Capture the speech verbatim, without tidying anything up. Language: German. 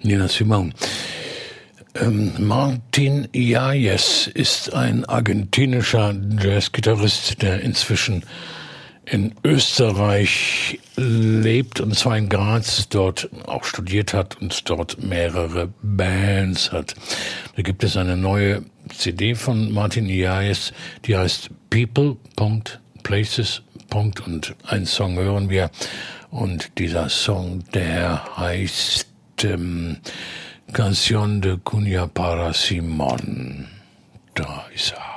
Nina Simone. Ähm, Martin Yáñez ist ein argentinischer Jazzgitarrist, der inzwischen in Österreich lebt, und zwar in Graz, dort auch studiert hat und dort mehrere Bands hat. Da gibt es eine neue C D von Martin Yáñez, die heißt People, Places, und einen Song hören wir, und dieser Song, der heißt ähm, Canción de Cuña para Simón. Da ist er.